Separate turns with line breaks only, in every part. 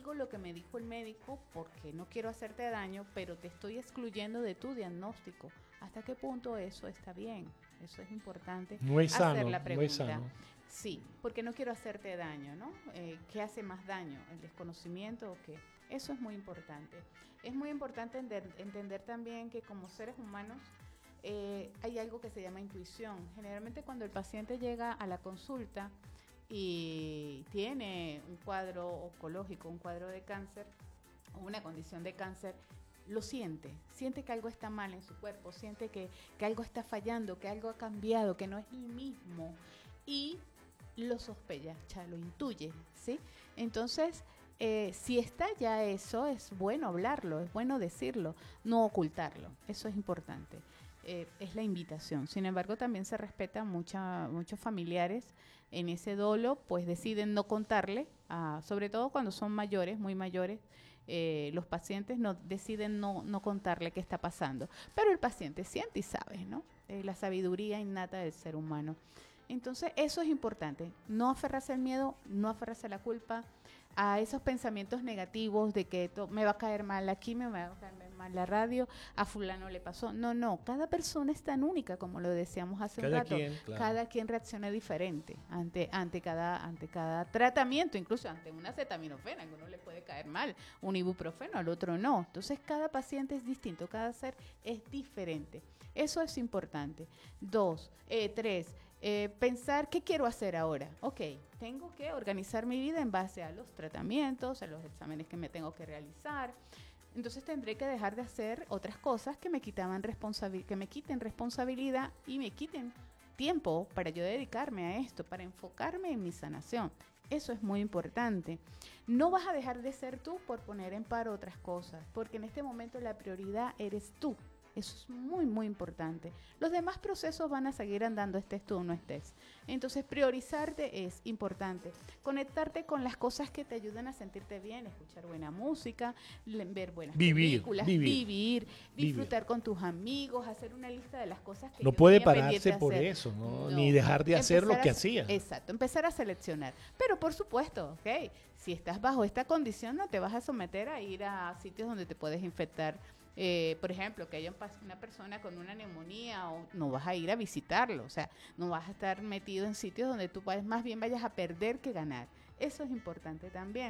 digo lo que me dijo el médico porque no quiero hacerte daño, pero te estoy excluyendo de tu diagnóstico. ¿Hasta qué punto eso está bien? Eso es importante
No es
hacer
sano,
la
no es
pregunta.
sano.
Sí, porque no quiero hacerte daño, ¿no? ¿Qué hace más daño? ¿El desconocimiento o qué? Eso es muy importante. Es muy importante entender también que como seres humanos hay algo que se llama intuición. Generalmente cuando el paciente llega a la consulta y tiene un cuadro oncológico, un cuadro de cáncer o una condición de cáncer, lo siente que algo está mal en su cuerpo, siente que algo está fallando, que algo ha cambiado, que no es el mismo y lo sospecha, lo intuye, ¿sí? Entonces, si está ya eso, es bueno hablarlo, es bueno decirlo, no ocultarlo, eso es importante. Es la invitación. Sin embargo, también se respeta muchos familiares en ese dolo, pues deciden no contarle, sobre todo cuando son mayores, muy mayores, los pacientes deciden no contarle qué está pasando. Pero el paciente siente y sabe, ¿no? La sabiduría innata del ser humano. Entonces, eso es importante. No aferrarse al miedo, no aferrarse a la culpa, a esos pensamientos negativos de que me va a caer mal la quimio, me va a caer mal la radio, a fulano le pasó. No, cada persona es tan única, como lo decíamos hace un
Cada
rato.
quien, claro.
Cada quien reacciona diferente ante cada tratamiento, incluso ante una acetaminofena, que uno le puede caer mal, un ibuprofeno, al otro no. Entonces, cada paciente es distinto, cada ser es diferente. Eso es importante. 3, pensar qué quiero hacer ahora. Ok, tengo que organizar mi vida en base a los tratamientos, a los exámenes que me tengo que realizar. Entonces tendré que dejar de hacer otras cosas que me quiten responsabilidad y me quiten tiempo para yo dedicarme a esto, para enfocarme en mi sanación. Eso es muy importante. No vas a dejar de ser tú por poner en paro otras cosas, porque en este momento la prioridad eres tú. Eso es muy, muy importante. Los demás procesos van a seguir andando, estés tú o no estés. Entonces, priorizarte es importante. Conectarte con las cosas que te ayudan a sentirte bien, escuchar buena música, ver buenas películas, vivir, disfrutar con tus amigos, hacer una lista de las cosas que
no
yo
puede
tenía pendiente
pararse por
hacer.
eso, ¿no? Ni dejar de hacer lo que hacía.
Exacto, empezar a seleccionar. Pero por supuesto, ok, si estás bajo esta condición, no te vas a someter a ir a sitios donde te puedes infectar. Por ejemplo, que haya una persona con una neumonía, o no vas a ir a visitarlo, o sea, no vas a estar metido en sitios donde tú más bien vayas a perder que ganar. Eso es importante también.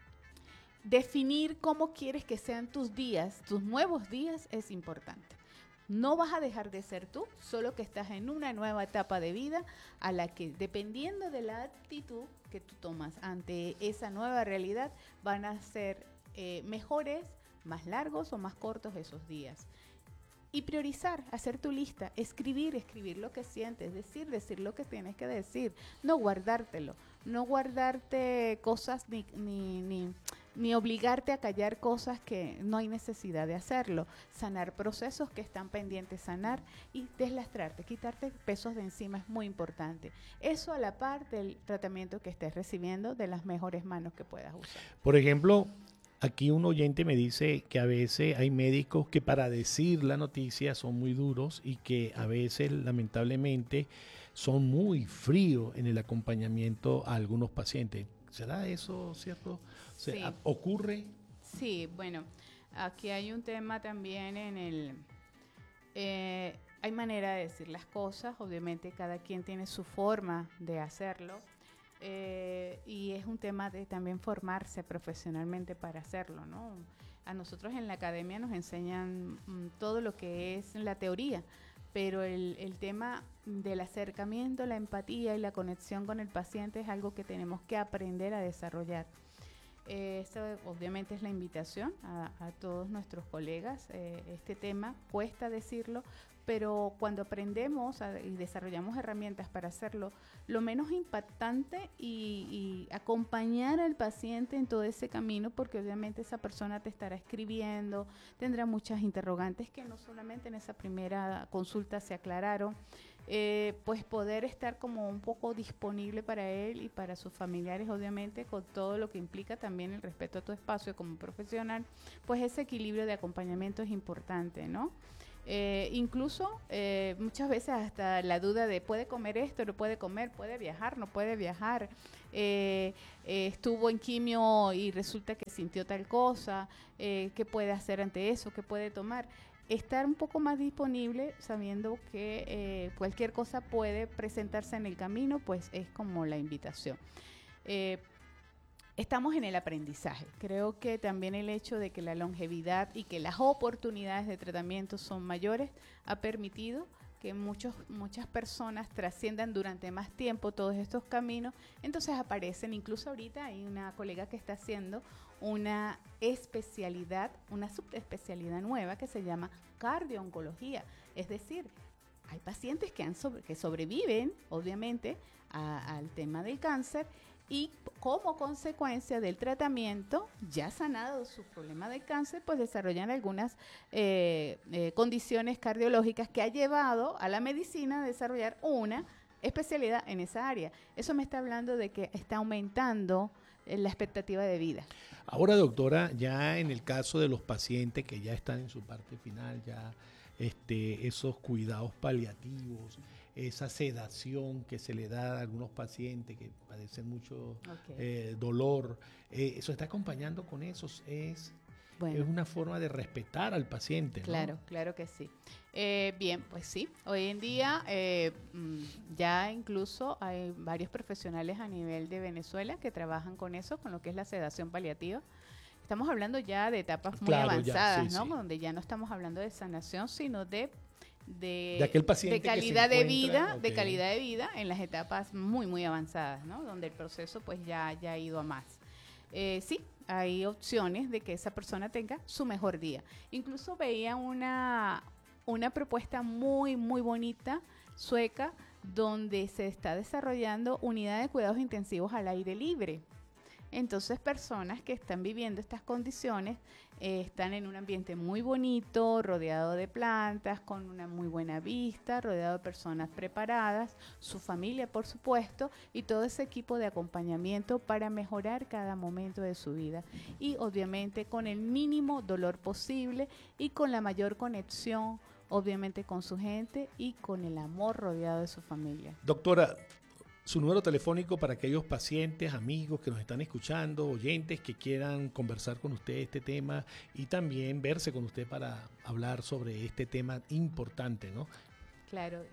Definir cómo quieres que sean tus días, tus nuevos días, es importante. No vas a dejar de ser tú, solo que estás en una nueva etapa de vida a la que, dependiendo de la actitud que tú tomas ante esa nueva realidad, van a ser mejores, más largos o más cortos esos días. Y priorizar, hacer tu lista, escribir lo que sientes, decir lo que tienes que decir, no guardártelo, no guardarte cosas ni obligarte a callar cosas que no hay necesidad de hacerlo, sanar procesos que están pendientes, sanar y deslastrarte, quitarte pesos de encima es muy importante. Eso a la par del tratamiento que estés recibiendo, de las mejores manos que puedas usar.
Por ejemplo, aquí un oyente me dice que a veces hay médicos que para decir la noticia son muy duros y que a veces lamentablemente son muy fríos en el acompañamiento a algunos pacientes. ¿Será eso cierto? O sea,
Sí.
¿ocurre?
Sí, bueno, aquí hay un tema también hay manera de decir las cosas, obviamente cada quien tiene su forma de hacerlo. Y es un tema de también formarse profesionalmente para hacerlo, ¿no? A nosotros en la academia nos enseñan todo lo que es la teoría, pero el tema del acercamiento, la empatía y la conexión con el paciente es algo que tenemos que aprender a desarrollar. Esto obviamente es la invitación a todos nuestros colegas. Este tema cuesta decirlo, pero cuando aprendemos y desarrollamos herramientas para hacerlo, lo menos impactante y acompañar al paciente en todo ese camino, porque obviamente esa persona te estará escribiendo, tendrá muchas interrogantes que no solamente en esa primera consulta se aclararon. Pues poder estar como un poco disponible para él y para sus familiares, obviamente, con todo lo que implica también el respeto a tu espacio como profesional, pues ese equilibrio de acompañamiento es importante, ¿no? Incluso muchas veces hasta la duda de puede comer esto, no puede comer, puede viajar, no puede viajar, estuvo en quimio y resulta que sintió tal cosa, ¿qué puede hacer ante eso? ¿Qué puede tomar? Estar un poco más disponible sabiendo que cualquier cosa puede presentarse en el camino, pues es como la invitación. Estamos en el aprendizaje. Creo que también el hecho de que la longevidad y que las oportunidades de tratamiento son mayores ha permitido que muchas personas trasciendan durante más tiempo todos estos caminos. Entonces aparecen, incluso ahorita hay una colega que está haciendo una especialidad, una subespecialidad nueva que se llama cardio-oncología. Es decir, hay pacientes que sobreviven, obviamente, al tema del cáncer, y como consecuencia del tratamiento, ya sanado su problema de cáncer, pues desarrollan algunas condiciones cardiológicas que ha llevado a la medicina a desarrollar una especialidad en esa área. Eso me está hablando de que está aumentando la expectativa de vida.
Ahora, doctora, ya en el caso de los pacientes que ya están en su parte final, ya esos cuidados paliativos, esa sedación que se le da a algunos pacientes que padecen mucho dolor, eso está acompañando con eso. Es una forma de respetar al paciente, ¿no?
Claro, claro que sí. Bien, pues sí, hoy en día ya incluso hay varios profesionales a nivel de Venezuela que trabajan con eso, con lo que es la sedación paliativa. Estamos hablando ya de etapas muy avanzadas, ¿no? Sí. Donde ya no estamos hablando de sanación, sino de
aquel paciente
de calidad de vida, de calidad de vida en las etapas muy, muy avanzadas, ¿no? Donde el proceso pues ya ha ido a más. Sí, hay opciones de que esa persona tenga su mejor día. Incluso veía una propuesta muy, muy bonita, sueca, donde se está desarrollando unidad de cuidados intensivos al aire libre. Entonces, personas que están viviendo estas condiciones están en un ambiente muy bonito, rodeado de plantas, con una muy buena vista, rodeado de personas preparadas, su familia, por supuesto, y todo ese equipo de acompañamiento para mejorar cada momento de su vida. Y obviamente con el mínimo dolor posible y con la mayor conexión, obviamente con su gente y con el amor rodeado de su familia.
Doctora, su número telefónico para aquellos pacientes, amigos que nos están escuchando, oyentes que quieran conversar con usted este tema y también verse con usted para hablar sobre este tema importante, ¿no?
Claro,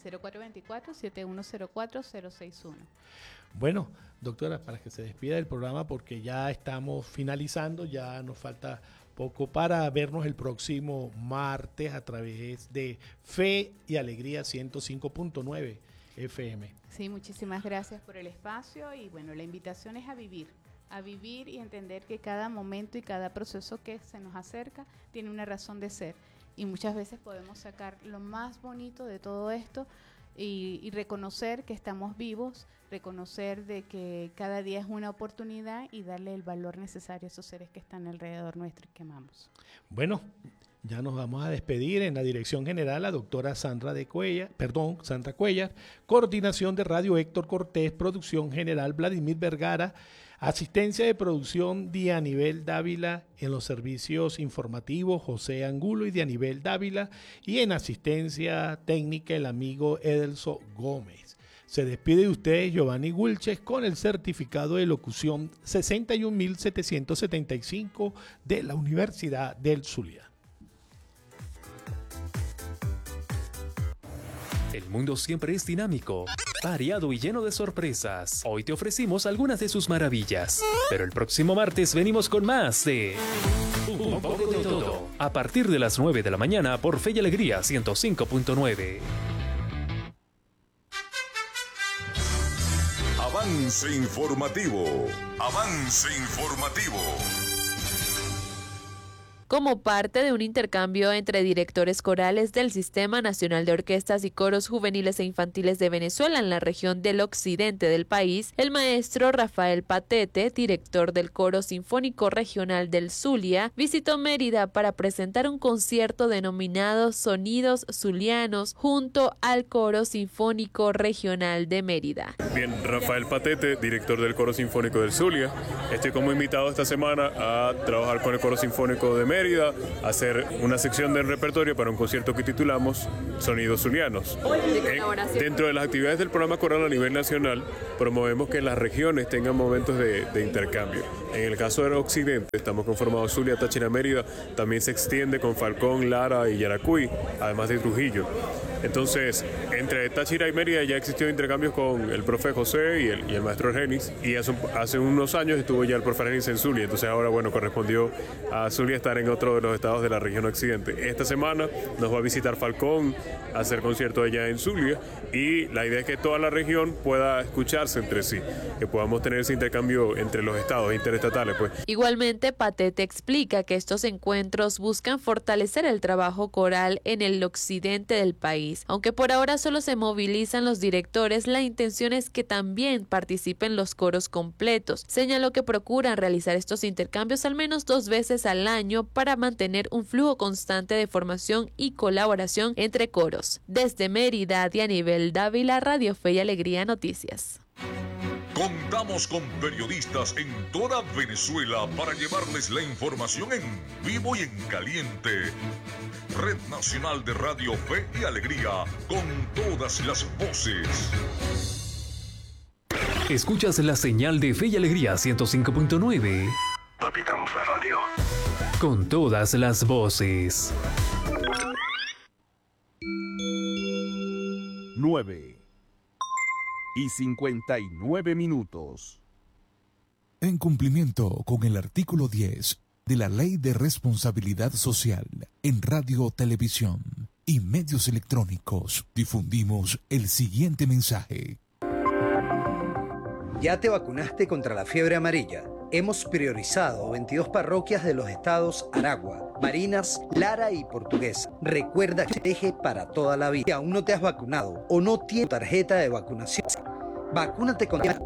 0424-7104-061.
Bueno, doctora, para que se despida del programa porque ya estamos finalizando, ya nos falta poco para vernos el próximo martes a través de Fe y Alegría 105.9 FM.
Sí, muchísimas gracias por el espacio y bueno, la invitación es a vivir y entender que cada momento y cada proceso que se nos acerca tiene una razón de ser y muchas veces podemos sacar lo más bonito de todo esto y reconocer que estamos vivos, reconocer de que cada día es una oportunidad y darle el valor necesario a esos seres que están alrededor nuestro y que amamos.
Bueno, ya nos vamos a despedir. En la dirección general, la doctora Sandra Cuellar, coordinación de radio Héctor Cortés, producción general Vladimir Vergara, asistencia de producción Dianibel Dávila, en los servicios informativos José Angulo y Dianibel Dávila, y en asistencia técnica el amigo Edelso Gómez. Se despide de ustedes Giovanni Gulches con el certificado de locución 61.775 de la Universidad del Zulia.
El mundo siempre es dinámico, variado y lleno de sorpresas. Hoy te ofrecimos algunas de sus maravillas, pero el próximo martes venimos con más de Un poco de todo, a partir de las 9 de la mañana por Fe y Alegría 105.9.
Avance informativo. Avance informativo.
Como parte de un intercambio entre directores corales del Sistema Nacional de Orquestas y Coros Juveniles e Infantiles de Venezuela en la región del occidente del país, el maestro Rafael Patete, director del Coro Sinfónico Regional del Zulia, visitó Mérida para presentar un concierto denominado Sonidos Zulianos junto al Coro Sinfónico Regional de Mérida.
Bien, Rafael Patete, director del Coro Sinfónico del Zulia. Estoy como invitado esta semana a trabajar con el Coro Sinfónico de Mérida Mérida a hacer una sección del repertorio para un concierto que titulamos Sonidos Zulianos. Dentro de las actividades del programa coral a nivel nacional, promovemos que las regiones tengan momentos de intercambio. En el caso del occidente, estamos conformados Zulia, Táchira, Mérida, también se extiende con Falcón, Lara y Yaracuy, además de Trujillo. Entonces, entre Táchira y Mérida ya existió intercambios con el profe José y el maestro Argenis, y hace unos años estuvo ya el profe Argenis en Zulia, entonces ahora, bueno, correspondió a Zulia estar en otro de los estados de la región occidente. Esta semana nos va a visitar Falcón, a hacer concierto allá en Zulia, y la idea es que toda la región pueda escucharse entre sí, que podamos tener ese intercambio entre los estados interestatales, pues.
Igualmente, Patete explica que estos encuentros buscan fortalecer el trabajo coral en el occidente del país. Aunque por ahora solo se movilizan los directores, la intención es que también participen los coros completos. Señaló que procuran realizar estos intercambios al menos 2 veces al año para mantener un flujo constante de formación y colaboración entre coros. Desde Mérida, Dianibel Dávila, Radio Fe y Alegría Noticias.
Contamos con periodistas en toda Venezuela para llevarles la información en vivo y en caliente. Red Nacional de Radio Fe y Alegría, con todas las voces.
Escuchas la señal de Fe y Alegría 105.9.
Capitán Fe Radio.
Con todas las voces.
9:59.
En cumplimiento con el artículo 10 de la Ley de Responsabilidad Social en Radio, Televisión y Medios Electrónicos, difundimos el siguiente mensaje.
¿Ya te vacunaste contra la fiebre amarilla? Hemos priorizado 22 parroquias de los estados Aragua, Barinas, Lara y Portuguesa. Recuerda que protege para toda la vida. Si aún no te has vacunado o no tienes tarjeta de vacunación, vacúnate contra...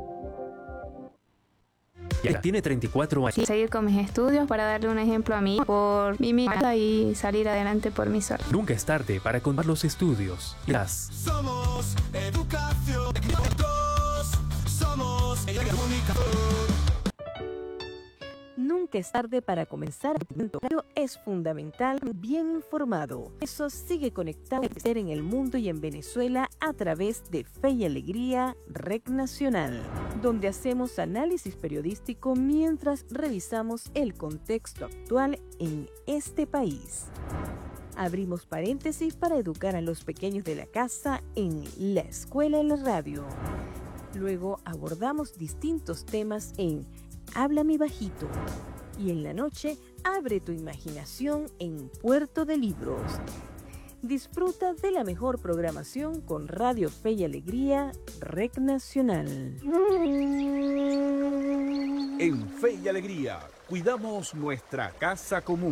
Ya tiene 34 años.
Seguir con mis estudios para darle un ejemplo a mí, por mí misma, y salir adelante por mi suerte.
Nunca es tarde para continuar los estudios.
Somos educación, somos
Nunca es tarde para comenzar. Es fundamental bien informado. Eso sigue conectado en el mundo y en Venezuela a través de Fe y Alegría, Red Nacional, donde hacemos análisis periodístico mientras revisamos el contexto actual en este país. Abrimos paréntesis para educar a los pequeños de la casa en La Escuela en la Radio. Luego abordamos distintos temas en Háblame Bajito. Y en la noche, abre tu imaginación en Puerto de Libros. Disfruta de la mejor programación con Radio Fe y Alegría, Red Nacional.
En Fe y Alegría, cuidamos nuestra casa común.